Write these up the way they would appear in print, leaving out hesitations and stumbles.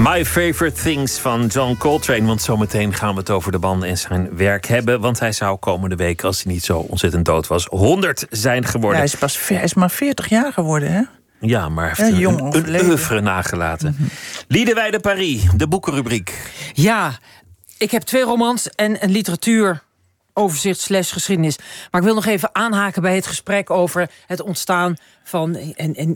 My Favorite Things van John Coltrane. Want zometeen gaan we het over de man en zijn werk hebben. Want hij zou komende week, als hij niet zo ontzettend dood was, 100 zijn geworden. Ja, hij is maar 40 jaar geworden, hè? Ja, maar hij heeft een oeuvre nagelaten. Mm-hmm. Liedewij de Paris, de boekenrubriek. Ja, ik heb 2 romans en een literatuuroverzicht / geschiedenis. Maar ik wil nog even aanhaken bij het gesprek over het ontstaan van een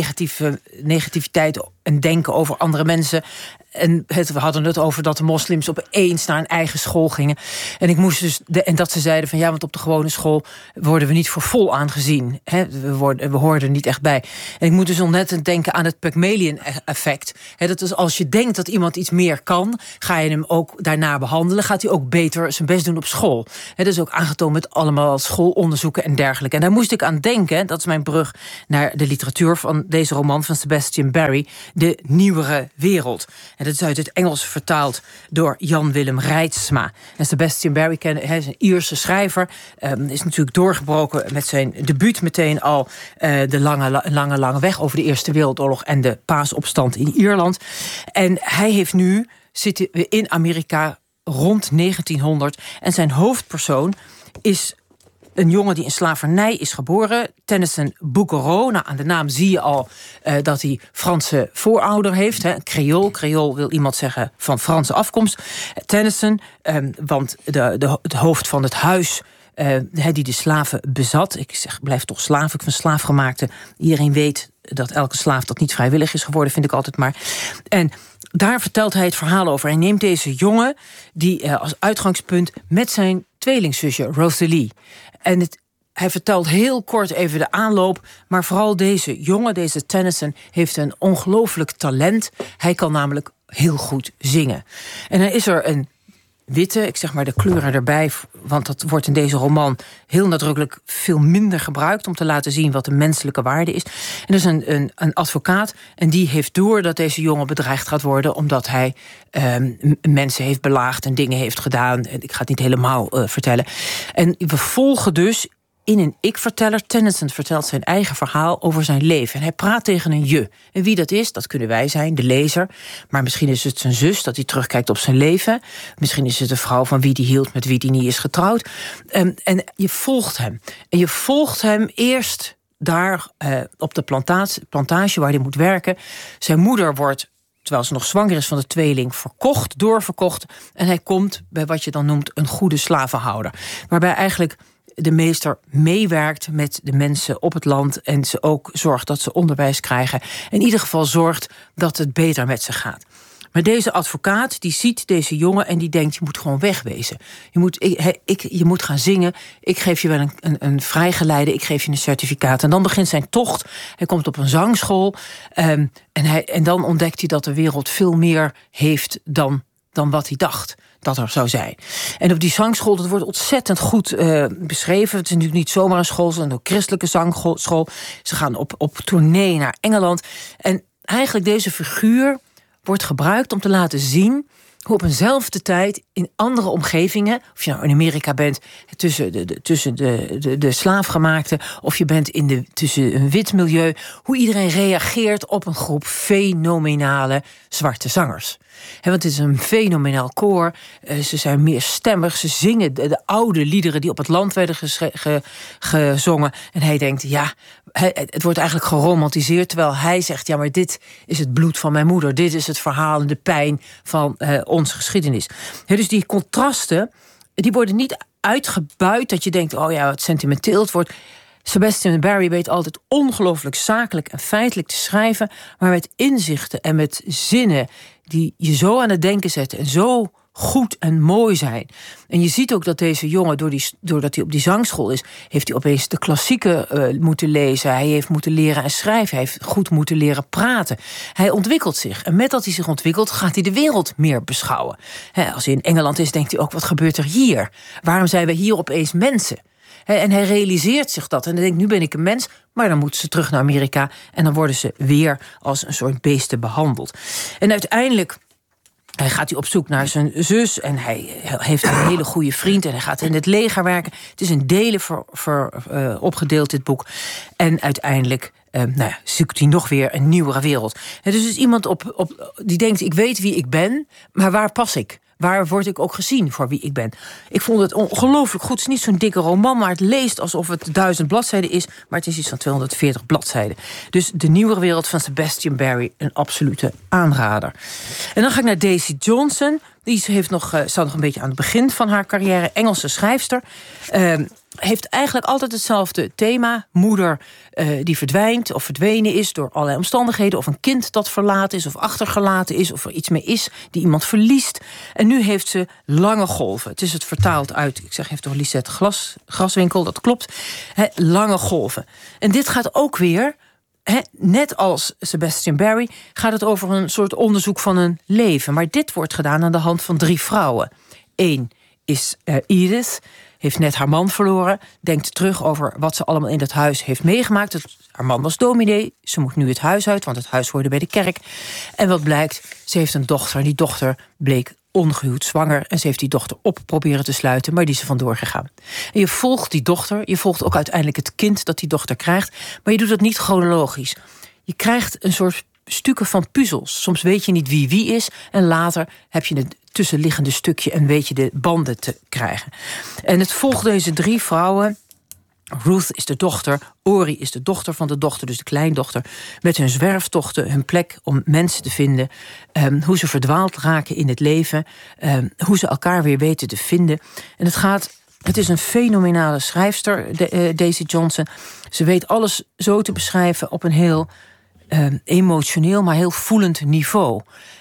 negativiteit en denken over andere mensen. En we hadden het over dat de moslims opeens naar een eigen school gingen. En ik moest dus en dat ze zeiden van ja, want op de gewone school worden we niet voor vol aangezien. Hè? We horen er niet echt bij. En ik moet dus ontzettend denken aan het Pygmalion-effect. Dat is als je denkt dat iemand iets meer kan, ga je hem ook daarna behandelen. Gaat hij ook beter zijn best doen op school. Dat is ook aangetoond met allemaal schoolonderzoeken en dergelijke. En daar moest ik aan denken. Dat is mijn brug naar de literatuur van deze roman van Sebastian Barry, De Nieuwere Wereld. En dat is uit het Engels vertaald door Jan Willem Reitsma. En Sebastian Barry, hij is een Ierse schrijver, is natuurlijk doorgebroken met zijn debuut meteen al de lange weg over de Eerste Wereldoorlog en de Paasopstand in Ierland. En hij heeft nu zitten in Amerika rond 1900 en zijn hoofdpersoon is een jongen die in slavernij is geboren, Tennyson Bouguereau. Nou, aan de naam zie je al dat hij Franse voorouder heeft. Hè. Creool wil iemand zeggen van Franse afkomst. Tennyson, want het hoofd van het huis die de slaven bezat. Ik blijf toch slaaf, ik vind slaafgemaakte. Iedereen weet dat elke slaaf dat niet vrijwillig is geworden, vind ik altijd maar. En daar vertelt hij het verhaal over. Hij neemt deze jongen die als uitgangspunt met zijn tweelingzusje Rosalie. En hij vertelt heel kort even de aanloop, maar vooral deze jongen, deze Tennyson, heeft een ongelooflijk talent. Hij kan namelijk heel goed zingen. En dan is er een witte, ik zeg maar de kleuren erbij, want dat wordt in deze roman heel nadrukkelijk veel minder gebruikt om te laten zien wat de menselijke waarde is. En er is een advocaat en die heeft door dat deze jongen bedreigd gaat worden omdat hij mensen heeft belaagd en dingen heeft gedaan. Ik ga het niet helemaal vertellen. En we volgen dus in een ik-verteller. Tennyson vertelt zijn eigen verhaal over zijn leven. En hij praat tegen een je. En wie dat is, dat kunnen wij zijn, de lezer. Maar misschien is het zijn zus, dat hij terugkijkt op zijn leven. Misschien is het een vrouw van wie hij hield, met wie hij niet is getrouwd. En je volgt hem. En je volgt hem eerst daar op de plantage waar hij moet werken. Zijn moeder wordt, terwijl ze nog zwanger is van de tweeling, doorverkocht. En hij komt bij wat je dan noemt een goede slavenhouder. Waarbij eigenlijk de meester meewerkt met de mensen op het land en ze ook zorgt dat ze onderwijs krijgen. In ieder geval zorgt dat het beter met ze gaat. Maar deze advocaat die ziet deze jongen en die denkt, je moet gewoon wegwezen. Je moet gaan zingen. Ik geef je wel een vrijgeleide. Ik geef je een certificaat. En dan begint zijn tocht. Hij komt op een zangschool. En dan ontdekt hij dat de wereld veel meer heeft dan wat hij dacht dat er zou zijn. En op die zangschool, dat wordt ontzettend goed beschreven. Het is natuurlijk niet zomaar een school, het is een christelijke zangschool. Ze gaan op tournee naar Engeland. En eigenlijk deze figuur wordt gebruikt om te laten zien hoe op eenzelfde tijd in andere omgevingen, of je nou in Amerika bent tussen de slaafgemaakte, of je bent tussen een wit milieu, hoe iedereen reageert op een groep fenomenale zwarte zangers. Want het is een fenomenaal koor. Ze zijn meerstemmig. Ze zingen de oude liederen die op het land werden gezongen. En hij denkt, ja, het wordt eigenlijk geromantiseerd. Terwijl hij zegt, ja, maar dit is het bloed van mijn moeder. Dit is het verhaal en de pijn van onze geschiedenis. Dus die contrasten, die worden niet uitgebuit dat je denkt, oh ja, wat sentimenteel het wordt. Sebastian Barry weet altijd ongelooflijk zakelijk en feitelijk te schrijven, maar met inzichten en met zinnen die je zo aan het denken zetten en zo goed en mooi zijn. En je ziet ook dat deze jongen, doordat hij op die zangschool is, heeft hij opeens de klassieken moeten lezen. Hij heeft moeten leren en schrijven. Hij heeft goed moeten leren praten. Hij ontwikkelt zich. En met dat hij zich ontwikkelt, gaat hij de wereld meer beschouwen. Als hij in Engeland is, denkt hij ook, wat gebeurt er hier? Waarom zijn we hier opeens mensen? En hij realiseert zich dat. En dan denkt, nu ben ik een mens, maar dan moeten ze terug naar Amerika en dan worden ze weer als een soort beesten behandeld. En uiteindelijk gaat hij op zoek naar zijn zus en hij heeft een hele goede vriend en hij gaat in het leger werken. Het is in delen opgedeeld, dit boek. En uiteindelijk zoekt hij nog weer een nieuwere wereld. Dus is iemand die denkt, ik weet wie ik ben, maar waar pas ik? Waar word ik ook gezien voor wie ik ben? Ik vond het ongelooflijk goed. Het is niet zo'n dikke roman, maar het leest alsof het 1000 bladzijden is. Maar het is iets van 240 bladzijden. Dus De Nieuwere Wereld van Sebastian Barry, een absolute aanrader. En dan ga ik naar Daisy Johnson. Die staat nog een beetje aan het begin van haar carrière. Engelse schrijfster. Heeft eigenlijk altijd hetzelfde thema. Moeder die verdwijnt of verdwenen is door allerlei omstandigheden. Of een kind dat verlaten is of achtergelaten is. Of er iets mee is die iemand verliest. En nu heeft ze Lange Golven. Het is het vertaald uit, ik zeg even door Lisette Graswinkel, dat klopt. Lange Golven. En dit gaat ook weer, net als Sebastian Barry, gaat het over een soort onderzoek van een leven. Maar dit wordt gedaan aan de hand van 3 vrouwen. 1 is Edith, heeft net haar man verloren, denkt terug over wat ze allemaal in dat huis heeft meegemaakt. Haar man was dominee, ze moet nu het huis uit, want het huis hoorde bij de kerk. En wat blijkt, ze heeft een dochter en die dochter bleek ongehuwd zwanger. En ze heeft die dochter op proberen te sluiten, maar die is er vandoor gegaan. En je volgt die dochter, je volgt ook uiteindelijk het kind dat die dochter krijgt, maar je doet dat niet chronologisch. Je krijgt een soort stukken van puzzels. Soms weet je niet wie is en later heb je het tussenliggende stukje en weet je de banden te krijgen. En het volgt deze 3 vrouwen. Ruth is de dochter, Ori is de dochter van de dochter, dus de kleindochter, met hun zwerftochten, hun plek om mensen te vinden, hoe ze verdwaald raken in het leven, hoe ze elkaar weer weten te vinden. En het is een fenomenale schrijfster, Daisy Johnson. Ze weet alles zo te beschrijven op een heel emotioneel, maar heel voelend niveau.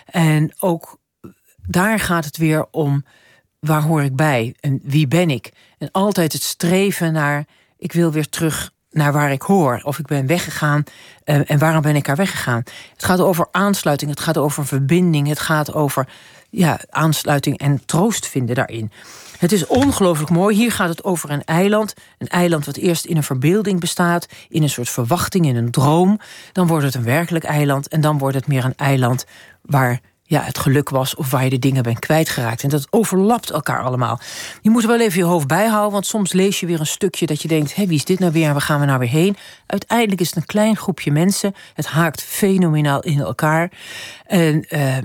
En ook daar gaat het weer om, waar hoor ik bij en wie ben ik? En altijd het streven naar, ik wil weer terug naar waar ik hoor. Of ik ben weggegaan en waarom ben ik daar weggegaan? Het gaat over aansluiting, het gaat over verbinding, het gaat over aansluiting en troost vinden daarin. Het is ongelooflijk mooi. Hier gaat het over een eiland. Een eiland wat eerst in een verbeelding bestaat, in een soort verwachting, in een droom. Dan wordt het een werkelijk eiland en dan wordt het meer een eiland waar het geluk was of waar je de dingen bent kwijtgeraakt. En dat overlapt elkaar allemaal. Je moet er wel even je hoofd bij houden, want soms lees je weer een stukje dat je denkt, wie is dit nou weer en waar gaan we nou weer heen? Uiteindelijk is het een klein groepje mensen. Het haakt fenomenaal in elkaar. En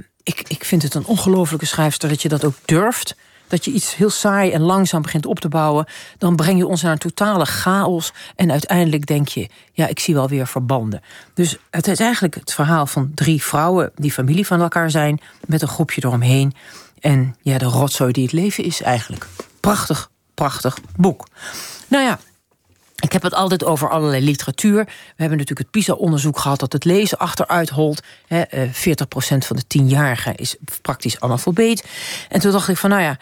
ik vind het een ongelofelijke schrijfster dat je dat ook durft. Dat je iets heel saai en langzaam begint op te bouwen. Dan breng je ons naar een totale chaos. En uiteindelijk denk je, ik zie wel weer verbanden. Dus het is eigenlijk het verhaal van 3 vrouwen die familie van elkaar zijn, met een groepje eromheen. En de rotzooi die het leven is eigenlijk. Prachtig, prachtig boek. Nou ja, ik heb het altijd over allerlei literatuur. We hebben natuurlijk het PISA-onderzoek gehad dat het lezen achteruit holt. 40% van de 10-jarigen is praktisch analfabeet. En toen dacht ik van,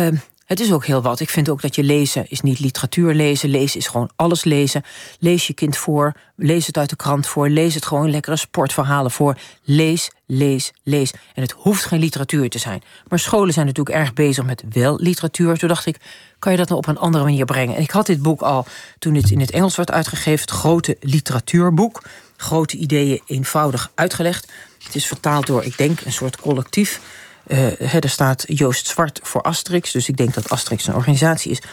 het is ook heel wat. Ik vind ook dat je lezen is niet literatuur lezen. Lezen is gewoon alles lezen. Lees je kind voor, lees het uit de krant voor, lees het gewoon lekkere sportverhalen voor. Lees, lees, lees. En het hoeft geen literatuur te zijn. Maar scholen zijn natuurlijk erg bezig met wel literatuur. Toen dacht ik, kan je dat nou op een andere manier brengen? En ik had dit boek al toen het in het Engels werd uitgegeven, het grote literatuurboek. Grote ideeën eenvoudig uitgelegd. Het is vertaald door, ik denk, een soort collectief. Er staat Joost Zwart voor Asterix, dus ik denk dat Asterix een organisatie is.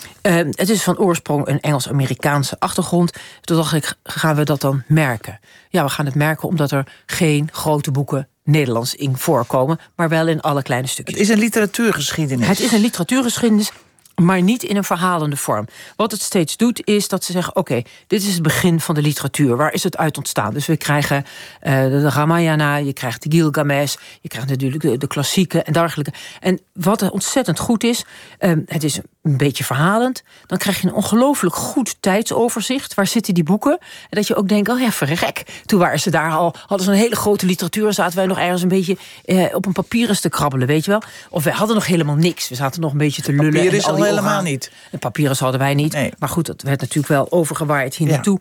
Het is van oorsprong een Engels-Amerikaanse achtergrond. Toen dacht ik, gaan we dat dan merken? Ja, we gaan het merken omdat er geen grote boeken Nederlands in voorkomen, maar wel in alle kleine stukjes. Het is een literatuurgeschiedenis. Het is een literatuurgeschiedenis, maar niet in een verhalende vorm. Wat het steeds doet, is dat ze zeggen, oké, dit is het begin van de literatuur. Waar is het uit ontstaan? Dus we krijgen de Ramayana, je krijgt de Gilgamesh, je krijgt natuurlijk de klassieke en dergelijke. En wat ontzettend goed is, het is een beetje verhalend. Dan krijg je een ongelooflijk goed tijdsoverzicht. Waar zitten die boeken? En dat je ook denkt, verrek. Toen waren ze daar al, hadden ze een hele grote literatuur, zaten wij nog ergens een beetje op een papier te krabbelen, weet je wel? Of wij hadden nog helemaal niks. We zaten nog een beetje te lullen. Papier is al helemaal niet. De papieren hadden wij niet. Nee. Maar goed, dat werd natuurlijk wel overgewaaid hier naartoe.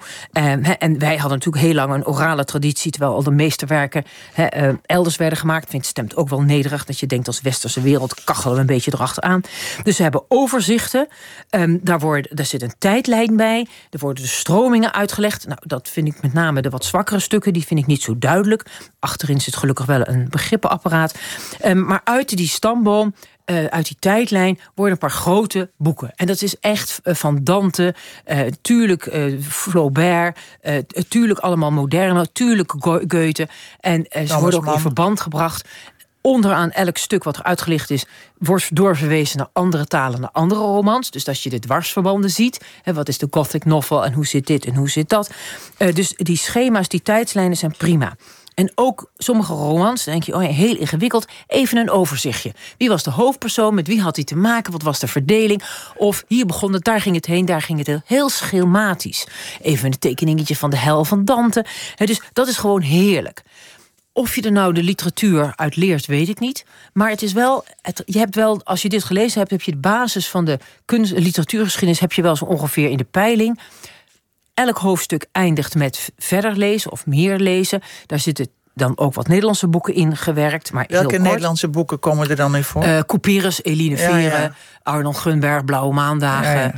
En wij hadden natuurlijk heel lang een orale traditie, terwijl al de meeste werken elders werden gemaakt. Ik vind het stemt ook wel nederig dat je denkt als westerse wereld kachelen we een beetje erachteraan. Dus ze hebben overzicht. overzichten. Daar zit een tijdlijn bij. Er worden de stromingen uitgelegd. Nou, dat vind ik met name de wat zwakkere stukken. Die vind ik niet zo duidelijk. Achterin zit gelukkig wel een begrippenapparaat. Maar uit die stamboom, uit die tijdlijn, worden een paar grote boeken. En dat is echt van Dante, tuurlijk Flaubert, tuurlijk allemaal moderne, tuurlijk Goethe. En ze worden ook in verband gebracht. Onderaan elk stuk wat er uitgelicht is, wordt doorverwezen naar andere talen, naar andere romans. Dus dat je de dwarsverbanden ziet. Wat is de gothic novel en hoe zit dit en hoe zit dat? Dus die schema's, die tijdslijnen zijn prima. En ook sommige romans, dan denk je, heel ingewikkeld. Even een overzichtje. Wie was de hoofdpersoon? Met wie had hij te maken? Wat was de verdeling? Of hier begon het, daar ging het heen, daar ging het heen. Heel schematisch. Even een tekeningetje van de hel van Dante. Dus dat is gewoon heerlijk. Of je er nou de literatuur uit leert, weet ik niet. Maar het is wel, je hebt wel, als je dit gelezen hebt, heb je de basis van de literatuurgeschiedenis heb je wel zo ongeveer in de peiling. Elk hoofdstuk eindigt met verder lezen of meer lezen. Daar zitten dan ook wat Nederlandse boeken in gewerkt. Maar welke Nederlandse boeken komen er dan in voor? Couperus, Eline Vere, Arnold Gunberg, Blauwe Maandagen.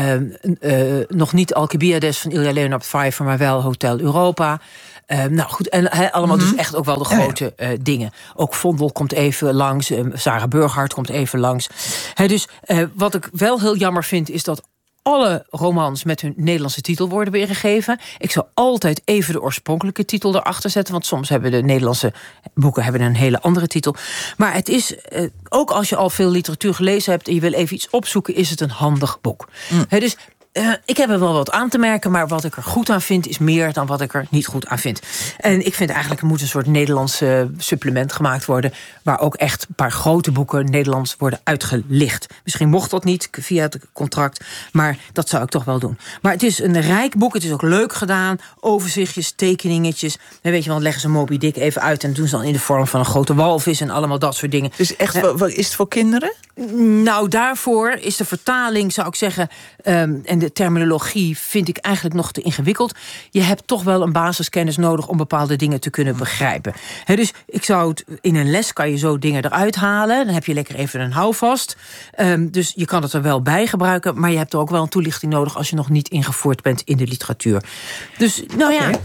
Nog niet Alcibiades van Ilja Leonard Pfeiffer, maar wel Hotel Europa. Nou goed, en allemaal dus echt ook wel de grote dingen. Ook Vondel komt even langs, Sarah Burghardt komt even langs. Dus wat ik wel heel jammer vind, is dat alle romans met hun Nederlandse titel worden weergegeven. Ik zou altijd even de oorspronkelijke titel erachter zetten, want soms hebben de Nederlandse boeken een hele andere titel. Maar het is, ook als je al veel literatuur gelezen hebt en je wil even iets opzoeken, is het een handig boek. Dus ik heb er wel wat aan te merken, maar wat ik er goed aan vind is meer dan wat ik er niet goed aan vind. En ik vind eigenlijk er moet een soort Nederlandse supplement gemaakt worden, waar ook echt een paar grote boeken Nederlands worden uitgelicht. Misschien mocht dat niet via het contract, maar dat zou ik toch wel doen. Maar het is een rijk boek, het is ook leuk gedaan, overzichtjes, tekeningetjes. En weet je, want leggen ze Moby Dick even uit en doen ze dan in de vorm van een grote walvis en allemaal dat soort dingen. Dus echt, is het voor kinderen? Nou, daarvoor is de vertaling, zou ik zeggen, en de terminologie vind ik eigenlijk nog te ingewikkeld. Je hebt toch wel een basiskennis nodig om bepaalde dingen te kunnen begrijpen. Dus ik zou het, in een les kan je zo dingen eruit halen. Dan heb je lekker even een houvast. Dus je kan het er wel bij gebruiken, maar je hebt er ook wel een toelichting nodig als je nog niet ingevoerd bent in de literatuur. Dus nou ja,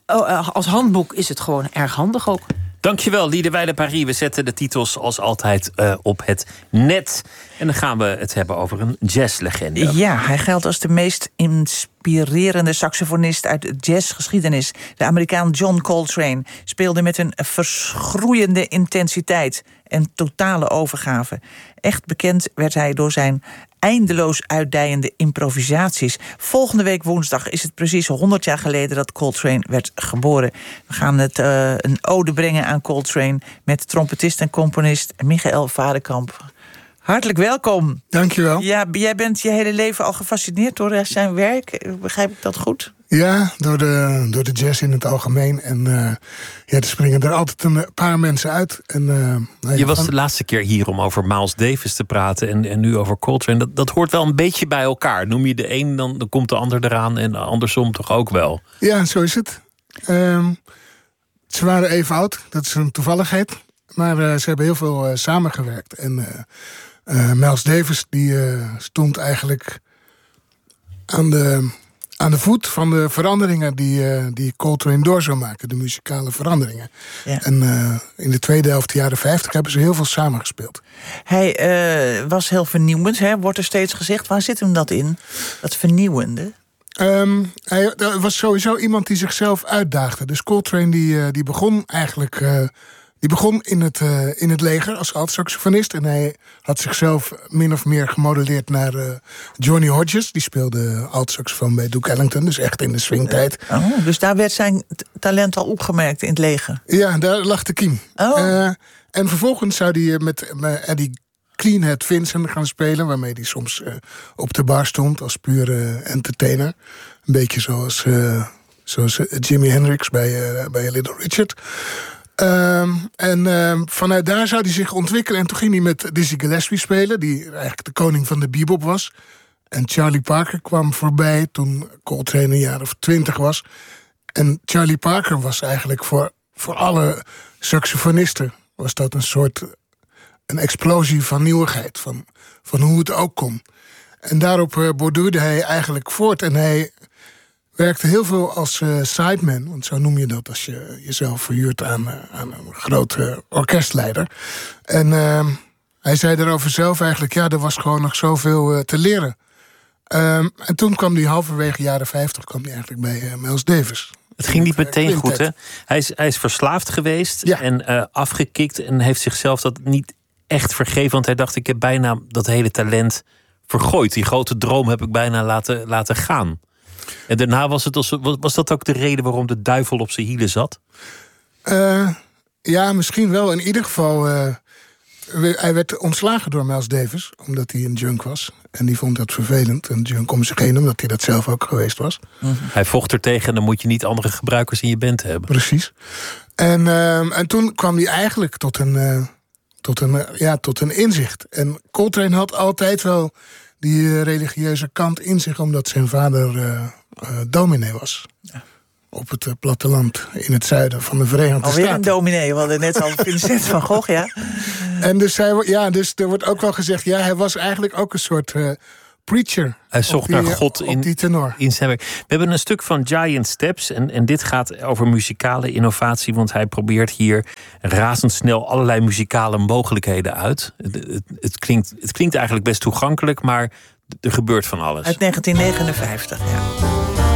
als handboek is het gewoon erg handig ook. Dankjewel, Liederwijde Paris. We zetten de titels als altijd op het net. En dan gaan we het hebben over een jazzlegende. Ja, hij geldt als de meest inspirerende saxofonist uit de jazzgeschiedenis. De Amerikaan John Coltrane speelde met een verschroeiende intensiteit en totale overgave. Echt bekend werd hij door zijn eindeloos uitdijende improvisaties. Volgende week woensdag is het precies 100 jaar geleden dat Coltrane werd geboren. We gaan het een ode brengen aan Coltrane met trompetist en componist Michael Vadekamp. Hartelijk welkom. Dankjewel. Ja, jij bent je hele leven al gefascineerd door zijn werk. Begrijp ik dat goed? Ja, door de jazz in het algemeen. En er springen er altijd een paar mensen uit. En, je was de laatste keer hier om over Miles Davis te praten en nu over Coltrane. Dat hoort wel een beetje bij elkaar. Noem je de een, dan komt de ander eraan en andersom toch ook wel. Ja, zo is het. Ze waren even oud, dat is een toevalligheid. Maar ze hebben heel veel samengewerkt. En Miles Davis die stond eigenlijk aan de voet van de veranderingen die Coltrane door zou maken. De muzikale veranderingen. Ja. En in de tweede helft, de jaren 50, hebben ze heel veel samengespeeld. Hij was heel vernieuwend, wordt er steeds gezegd. Waar zit hem dat in, dat vernieuwende? Hij was sowieso iemand die zichzelf uitdaagde. Dus Coltrane die begon eigenlijk Die begon in het leger als alt-saxofonist. En hij had zichzelf min of meer gemodelleerd naar Johnny Hodges. Die speelde alt-saxofoon bij Duke Ellington. Dus echt in de swingtijd. Dus daar werd zijn talent al opgemerkt in het leger? Ja, daar lag de kiem. En vervolgens zou hij met Eddie Cleanhead Vincent gaan spelen. Waarmee hij soms op de bar stond als pure entertainer. Een beetje zoals Jimi Hendrix bij Little Richard. Vanuit daar zou hij zich ontwikkelen. En toen ging hij met Dizzy Gillespie spelen, die eigenlijk de koning van de bebop was. En Charlie Parker kwam voorbij toen Coltrane een jaar of 20 was. En Charlie Parker was eigenlijk voor alle saxofonisten was dat een explosie van nieuwigheid. Van hoe het ook kon. En daarop borduurde hij eigenlijk voort. En hij werkte heel veel als sideman. Want zo noem je dat als je jezelf verhuurt aan een grote orkestleider. En hij zei daarover zelf eigenlijk... er was gewoon nog zoveel te leren. En toen kwam hij halverwege jaren 50... kwam hij eigenlijk bij Miles Davis. Het ging niet meteen goed, hè? Hij is verslaafd geweest en afgekikt... en heeft zichzelf dat niet echt vergeven. Want hij dacht, ik heb bijna dat hele talent vergooid. Die grote droom heb ik bijna laten gaan. En daarna was dat ook de reden waarom de duivel op zijn hielen zat? Ja, misschien wel. In ieder geval, hij werd ontslagen door Miles Davis... omdat hij een junk was. En die vond dat vervelend, een junk om zich heen... omdat hij dat zelf ook geweest was. Mm-hmm. Hij vocht er tegen en dan moet je niet andere gebruikers in je band hebben. Precies. En toen kwam hij eigenlijk tot een inzicht. En Coltrane had altijd wel die religieuze kant in zich... omdat zijn vader dominee was. Ja. Op het platteland in het zuiden van de Verenigde Staten. Alweer een dominee, we hadden net al Vincent van Gogh, ja. En dus er wordt ook wel gezegd... hij was eigenlijk ook een soort preacher. Hij zocht naar God die tenor. In zijn werk. We hebben een stuk van Giant Steps. En dit gaat over muzikale innovatie. Want hij probeert hier razendsnel allerlei muzikale mogelijkheden uit. Het klinkt eigenlijk best toegankelijk, maar er gebeurt van alles. Uit 1959, ja.